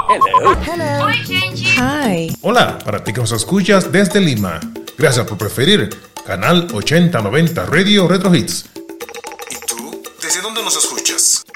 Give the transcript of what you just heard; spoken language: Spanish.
Hello. Oi, gente. Hi. Hola, para ti que nos escuchas desde Lima. Gracias por preferir Canal 8090 Radio Retro Hits. ¿Y tú? ¿Desde dónde nos escuchas?